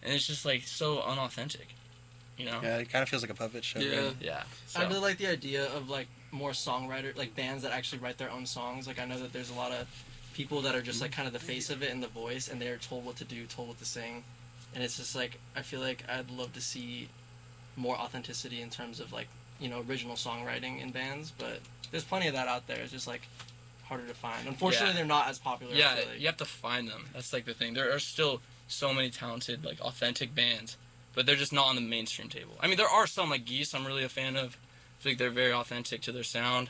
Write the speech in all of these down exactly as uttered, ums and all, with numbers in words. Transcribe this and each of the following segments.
and it's just like so unauthentic, you know? Yeah, it kind of feels like a puppet show. Yeah. Right? Yeah. So. I really like the idea of like more songwriter, like bands that actually write their own songs. Like I know that there's a lot of people that are just like kind of the face of it and the voice, and they're told what to do, told what to sing, and it's just like I feel like I'd love to see more authenticity in terms of like, you know, original songwriting in bands, but there's plenty of that out there. It's just like harder to find. Unfortunately, Yeah. they're not as popular. I Yeah, feel like. you have to find them. That's like the thing. There are still so many talented, like authentic bands, but they're just not on the mainstream table. I mean, there are some like Geese. I'm really a fan of. I feel like they're very authentic to their sound.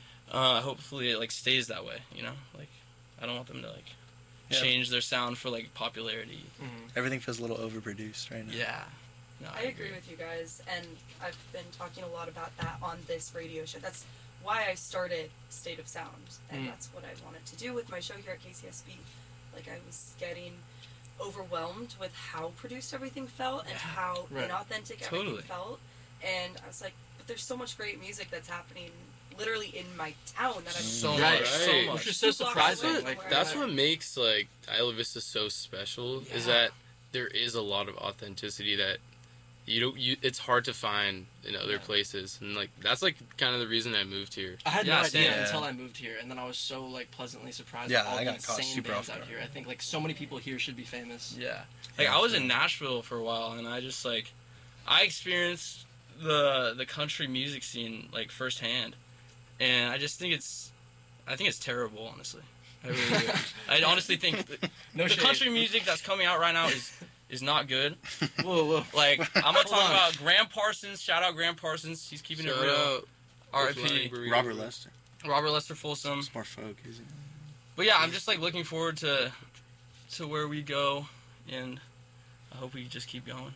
Uh, hopefully, it like stays that way. You know, like I don't want them to like Yeah. change their sound for like popularity. Mhm. Everything feels a little overproduced right now. Yeah. No, I agree with you guys, and I've been talking a lot about that on this radio show. That's why I started State of Sound, and Mm. that's what I wanted to do with my show here at K C S B. Like, I was getting overwhelmed with how produced everything felt and Yeah, how right. inauthentic Totally. everything felt. And I was like, but there's so much great music that's happening literally in my town that I'm So Right. much, so Right. much. Which is so Two blocks That's surprising. away what, from Like where that's I what live. makes like Isla Vista so special is Yeah. that there is a lot of authenticity that you don't you it's hard to find in other Yeah. places, and like that's like kind of the reason I moved here. I had Yeah, no idea same. until I moved here, and then I was so like pleasantly surprised. Yeah, with all I the got caught insane super bands off out guard. here. I think like so many people here should be famous. Yeah. Like Yeah, I was for in real. Nashville for a while, and I just like I experienced the the country music scene like firsthand, and I just think it's I think it's terrible, honestly. I really do. I honestly think that No the shade. country music that's coming out right now is is not good. Whoa, whoa. Like I'm gonna Hold talk on. about Graham Parsons. Shout out Graham Parsons. He's keeping Shout it real. out R I Flying P Burrito. Robert Lester. Robert Lester Folsom. It's more folk, isn't it? But yeah, I'm just like looking forward to to where we go, and I hope we just keep going.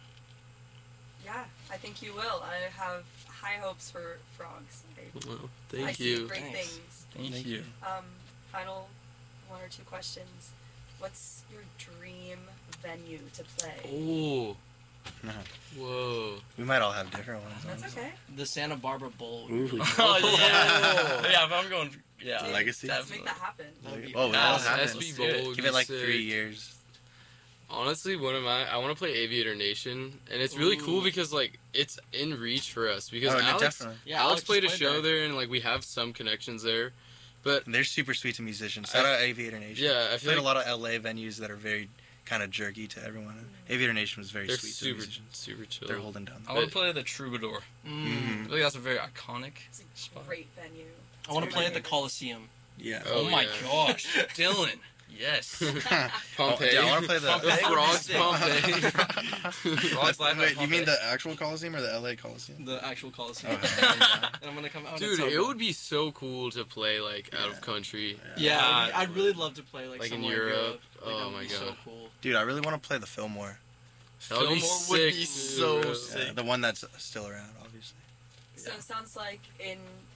Yeah, I think you will. I have high hopes for Frogs. I, Well, I thank see you. great Thanks. things. Thank, Thank you. you. Um, final one or two questions. What's your dream venue to play? Oh, No. whoa. We might all have different ones. That's honestly. okay. The Santa Barbara Bowl. Ooh. Oh yeah, yeah. But I'm going. Yeah, Dude, Legacy? Let's make definitely. that happen. That'd be Oh, Yeah, that'll S- happen. S B Let's do it. Bowl would Give be it like sick. three years. Honestly, one of my I want to play Aviator Nation, and it's really cool Ooh. because like it's in reach for us because Oh, no, Alex definitely. Yeah, Alex, played a just show there. there, and like we have some connections there, but And they're super sweet to musicians. Shout I- out Aviator Nation. yeah, I I've feel played like a lot of L A venues that are very kind of jerky to everyone. Aviator Nation was very they're sweet to super musicians. super chill. They're holding down. I want to play the Troubadour. Mm. I Mhm. feel like that's a very iconic It's a spot. great venue. I want to It's play one at the of my Coliseum. Yeah. Oh, Oh, my yeah. gosh, Dylan. Yes. Pompeii. Oh, yeah, I want to play the Pompeii. Frogs Pompeii. Frogs Live at Wait, you mean Pompeii. the actual Coliseum or the L A Coliseum? The actual Coliseum. Oh, hell yeah. And I'm gonna come out. Dude, it would be so cool to play like out of country. Yeah, Yeah. I'd, I'd really love to play like, Like in somewhere Europe. Like, that Oh would my be God. so cool. Dude, I really want to play the Fillmore. That would be Fillmore sick. would be dude, so bro. sick. Yeah, the one that's still around, obviously. So it sounds like in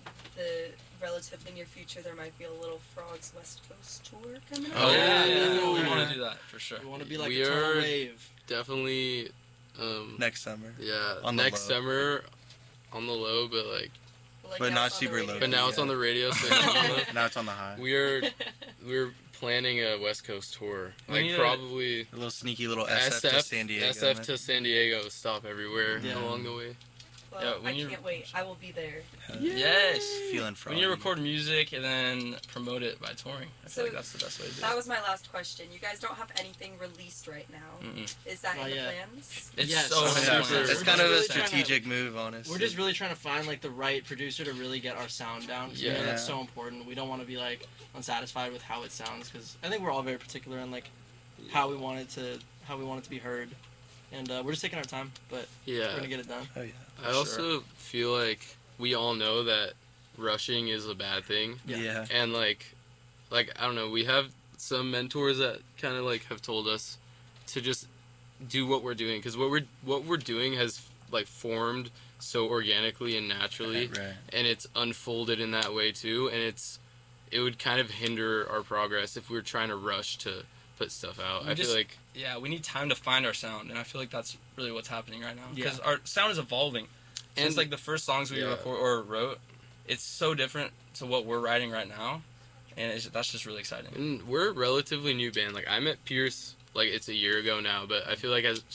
the relatively near future there might be a little Frogs West Coast tour coming up. Oh, yeah, yeah. definitely. We want to do that for sure. We want to be like We a tidal are- wave. Definitely. Um, Next summer. yeah, On the next low. summer, on the low, but like, Like But now not it's on the super radio. low. but now it's Yeah. on the radio. So it's on the- Now it's on the high. we are we're planning a West Coast tour. We Like need a- probably A little sneaky little S F, S F to San Diego. S F man. to San Diego. Stop everywhere Yeah. along the way. Well, Yeah, when I you- can't wait. I will be there. Yes. Feeling When froggy. you record music and then promote it by touring, I feel So like that's the best way to do That it. was my last question. You guys don't have anything released right now. Mm-mm. Is that Not in the yet. plans? It's Yes. so Oh, Yeah, super. it's We're kind of a really trying to- strategic move, honestly. We're just really trying to find like the right producer to really get our sound down. 'Cause we know Yeah. that's so important. We don't want to be like unsatisfied with how it sounds because I think we're all very particular in like how we want it to how we want it to be heard, and uh, we're just taking our time, but we're Yeah. gonna get it done. Oh yeah. I also feel like we all know that rushing is a bad thing, Yeah. Yeah. and like, like I don't know, we have some mentors that kind of like have told us to just do what we're doing because what we're what we're doing has like formed so organically and naturally, Right. and it's unfolded in that way too, and it's it would kind of hinder our progress if we were trying to rush to put stuff out. We I just- feel like Yeah, we need time to find our sound, and I feel like that's really what's happening right now. Because Yeah. our sound is evolving. And- Since like the first songs we Yeah. record or wrote, it's so different to what we're writing right now, and it's, that's just really exciting. And we're a relatively new band. Like I met Pierce like it's a year ago now, but I feel like as